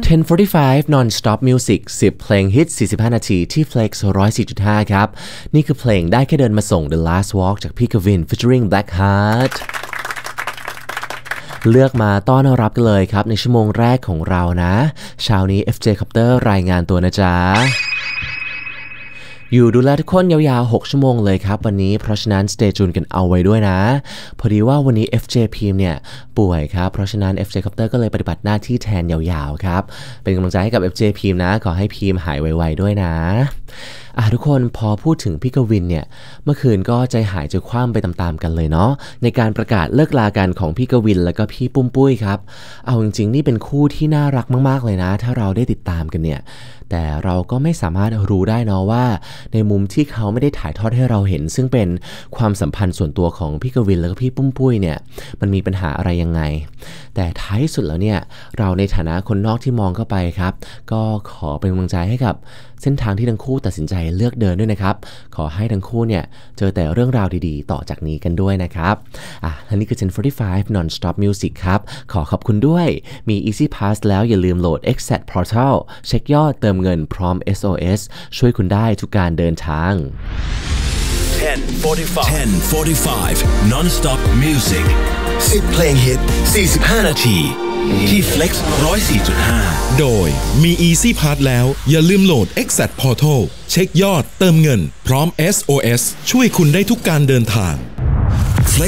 10:45 non-stop music 10 เพลงฮิต45นาทีที่ Flex 104.5 ครับนี่คือเพลงได้แค่เดินมาส่ง The Last Walk จากพี่กวิน featuring Blackheart เลือกมาต้อนรับกันเลยครับในชั่วโมงแรกของเรานะเช้านี้ FJ Copter รายงานตัวนะจ๊ะอยู่ดูแลทุกคนยาวๆ6ชั่วโมงเลยครับวันนี้เพราะฉะนั้น stay tuned กันเอาไว้ด้วยนะพอดีว่าวันนี้ FJ พีมเนี่ยป่วยครับเพราะฉะนั้น FJ Copter ก็เลยปฏิบัติหน้าที่แทนยาวๆครับเป็นกำลังใจให้กับ FJ พีมนะขอให้พีมหายไวๆด้วยนะทุกคนพอพูดถึงพี่กวินเนี่ยเมื่อคืนก็ใจหายใจคว่ำไปตามๆกันเลยเนาะในการประกาศเลิกลากันของพี่กวินแล้วก็พี่ปุ้มปุ้ยครับเอาจริงๆนี่เป็นคู่ที่น่ารักมากๆเลยนะถ้าเราได้ติดตามกันเนี่ยแต่เราก็ไม่สามารถรู้ได้เนาะว่าในมุมที่เขาไม่ได้ถ่ายทอดให้เราเห็นซึ่งเป็นความสัมพันธ์ส่วนตัวของพี่กวินแล้วก็พี่ปุ้มปุ้ยเนี่ยมันมีปัญหาอะไรยังไงแต่ท้ายสุดแล้วเนี่ยเราในฐานะคนนอกที่มองเข้าไปครับก็ขอเป็นกำลังใจให้กับเส้นทางที่ทั้งคู่ตัดสินใจเลือกเดินด้วยนะครับขอให้ทั้งคู่เนี่ยเจอแต่เรื่องราวดีๆต่อจากนี้กันด้วยนะครับและนี่คือ 10:45 non-stop music ครับขอขอบคุณด้วยมี Easy Pass แล้วอย่าลืมโหลด Exact Portal เช็คยอดเติมเงินพร้อม SOS ช่วยคุณได้ทุกการเดินทาง 10:45 non-stop music 10 เพลงฮิต45นาทีที่ Flex 104.5 โดยมี Easy Pass แล้วอย่าลืมโหลด Exact Portal เช็คยอดเติมเงินพร้อม SOS ช่วยคุณได้ทุกการเดินทาง Flex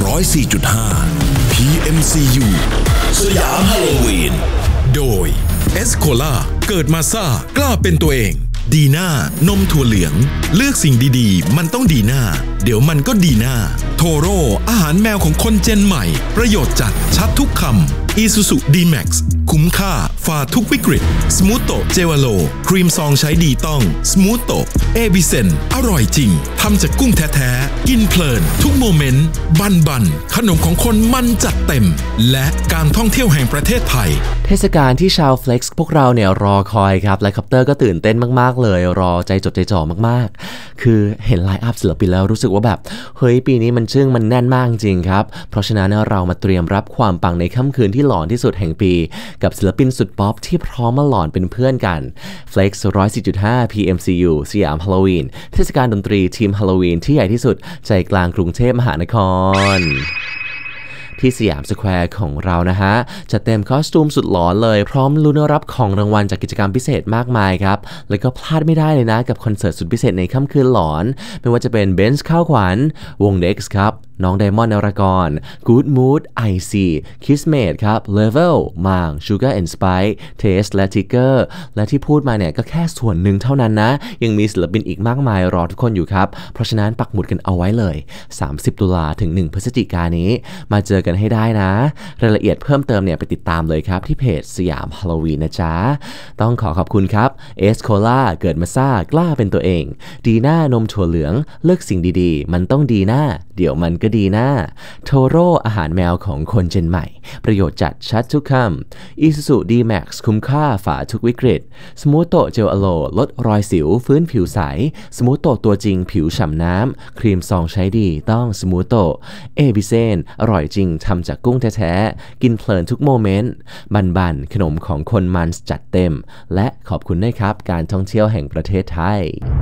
104.5 PMCU สยามฮาโลวีนโดย Escola เกิดมาซ่ากล้าเป็นตัวเองดีน่านมถั่วเหลืองเลือกสิ่งดีๆมันต้องดีน่าเดี๋ยวมันก็ดีน่าโทโร่อาหารแมวของคนเจนใหม่ประโยชน์จัดชัดทุกคำ Isuzu D-Max คุ้มค่าฝ่าทุกวิกฤตสมูทโตเจวาโลครีมซองใช้ดีต้องสมูทโตเอบิเซนอร่อยจริงทำจากกุ้งแท้ๆกินเพลินทุกโมเมนต์บันขนมของคนมันจัดเต็มและการท่องเที่ยวแห่งประเทศไทยเทศกาลที่ชาว Flex พวกเราเนี่ยรอคอยครับและคอปเตอร์ก็ตื่นเต้นมากๆเลยรอใจจดใจจ่อมากๆคือเห็นไลน์อัพศิลปินแล้วรู้สึกว่าแบบเฮ้ยปีนี้มันจึ้งมันแน่นมากจริงครับเพราะฉะนั้นเรามาเตรียมรับความปังในค่ำคืนที่หลอนที่สุดแห่งปีกับศิลปินสุดป๊อปที่พร้อมมาหลอนเป็นเพื่อนกัน Flex 104.5 PMCU สยามฮาโลวีนเทศกาลดนตรีทีมฮาโลวีนที่ใหญ่ที่สุดใจกลางกรุงเทพมหานครที่สยามสแควร์ของเรานะฮะจัดเต็มคอสตูมสุดหลอนเลยพร้อมลุ้นรับของรางวัลจากกิจกรรมพิเศษมากมายครับแล้วก็พลาดไม่ได้เลยนะกับคอนเสิร์ตสุดพิเศษในค่ำคืนหลอนไม่ว่าจะเป็นเบนซ์ข้าวขวัญวง Dex ครับน้องไดมอนด์นรากร Good Mood IC Kismate ครับ Level มาง Sugar and Spice Taste และ Tiger และที่พูดมาเนี่ยก็แค่ส่วนหนึ่งเท่านั้นนะยังมีศิลปินอีกมากมายรอทุกคนอยู่ครับเพราะฉะนั้นปักหมุดกันเอาไว้เลย30 ตุลาถึง 1 พฤศจิกายนนี้มาเจอกันให้ได้นะรายละเอียดเพิ่มเติมเนี่ยไปติดตามเลยครับที่เพจสยามฮาโลวีนนะจ๊ะต้องขอบคุณครับเอสโคล่าเกิดมาซ่ากล้าเป็นตัวเองดีน่านมถั่วเหลืองเลือกสิ่งดีๆมันต้องดีน่าเดี๋ยวมันก็ดีน่าโทโร่อาหารแมวของคนเจนใหม่ประโยชน์จัดชัดทุกคำ Isuzu D-Max คุ้มค่าฝ่าทุกวิกฤตสมูทโตเจลอโลลดรอยสิวฟื้นผิวใสสมูทโตตัวจริงผิวฉ่ำน้ำครีมซองใช้ดีต้องสมูทโตเอบิเซนอร่อยจริงทำจากกุ้งแท้ๆกินเพลินทุกโมเมนต์บันขนมของคนมันจัดเต็มและขอบคุณด้วยครับการท่องเที่ยวแห่งประเทศไทย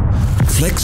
Flex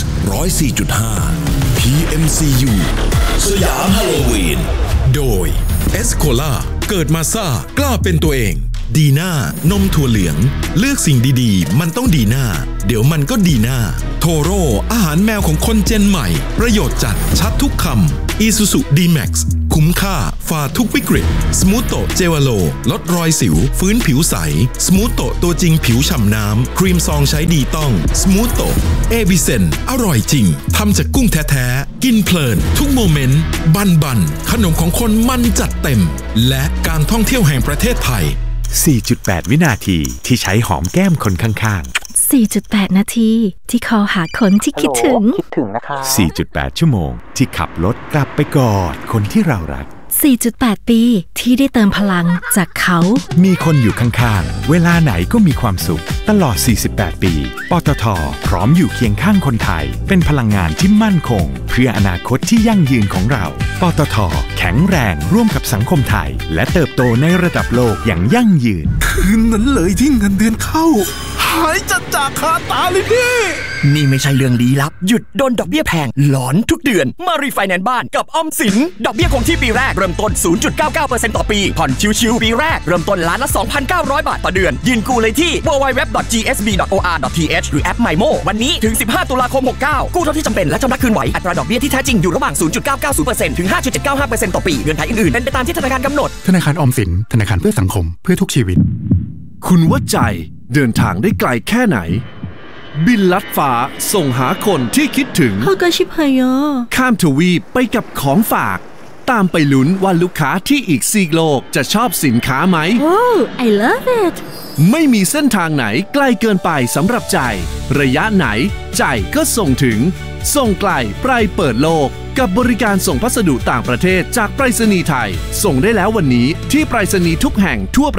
104.5 PMCU สยามฮาโลวีนโดย Escola เกิดมาซ่ากล้าเป็นตัวเองดีน่านมถั่วเหลืองเลือกสิ่งดีๆมันต้องดีน่าเดี๋ยวมันก็ดีน่าโทโร่อาหารแมวของคนเจนใหม่ประโยชน์จัดชัดทุกคำ Isuzu D-Max คุ้มค่าฝ่าทุกวิกฤตสมูทโตเจวาโลลดรอยสิวฟื้นผิวใสสมูทโตตัวจริงผิวฉ่ำน้ำครีมซองใช้ดีต้องสมูทโตเอบิเซนอร่อยจริงทำจากกุ้งแท้ๆกินเพลินทุกโมเมนต์บันขนมของคนมันจัดเต็มและการท่องเที่ยวแห่งประเทศไทย 4.8 วินาทีที่ใช้หอมแก้มคนข้างๆ 4.8 นาทีที่คอหาคนที่คิดถึงนะคะ 4.8 ชั่วโมงที่ขับรถกลับไปกอดคนที่เรารัก 4.8 ปีที่ได้เติมพลังจากเขามีคนอยู่ข้างๆเวลาไหนก็มีความสุขตลอด 48 ปี ปตท. พร้อมอยู่เคียงข้างคนไทยเป็นพลังงานที่มั่นคงเพื่ออนาคตที่ยั่งยืนของเรา ปตท. แข็งแรงร่วมกับสังคมไทยและเติบโตในระดับโลกอย่างยั่งยืนคืนนั้นเลยที่เงินเดือนเข้าหายจากคาตาเลยพี่นี่ไม่ใช่เรื่องลี้ลับหยุดโดนดอกเบี้ยแพงหลอนทุกเดือนมารีไฟแนนซ์บ้านกับออมสินดอกเบี้ยคงที่ปีแรกเริ่มต้น 0.99% ต่อปีผ่อนชิวๆปีแรกเริ่มต้นล้านละ 2,900 บาทต่อเดือนยืนกู้เลยที่ www.gsb.or.th หรือแอป MyMo วันนี้ถึง15ตุลาคม69กู้เท่าที่จำเป็นและชำระคืนไหวอัตราดอกเบี้ยที่แท้จริงอยู่ระหว่าง 0.990% ถึง 5.795% ต่อปีเงื่อนไขอื่นๆเป็นไปตามที่ธนาคารกำหนดธนาคารออมสินธนาคารเพื่อสังคมเพื่อทุกชีวิตคุณว่าใจเดินทางได้ไกลแค่ไหนบินลัดฟ้าส่งหาคนที่คิดถึงข้ามทวีปไปกับของฝากตามไปลุ้นว่าลูกค้าที่อีกซีกโลกจะชอบสินค้าไหม Oh I love it ไม่มีเส้นทางไหนใกล้เกินไปสำหรับใจระยะไหนใจก็ส่งถึงส่งไกลไปเปิดโลกกับบริการส่งพัสดุต่างประเทศจากไปรษณีย์ไทยส่งได้แล้ววันนี้ที่ไปรษณีย์ทุกแห่งทั่วประเทศ